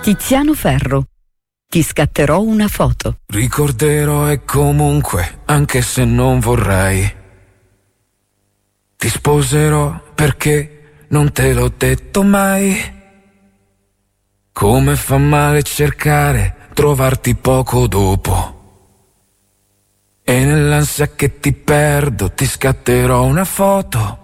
Tiziano Ferro. Ti scatterò una foto. Ricorderò e comunque, anche se non vorrei, ti sposerò perché non te l'ho detto mai. Come fa male cercare, trovarti poco dopo. E nell'ansia che ti perdo ti scatterò una foto.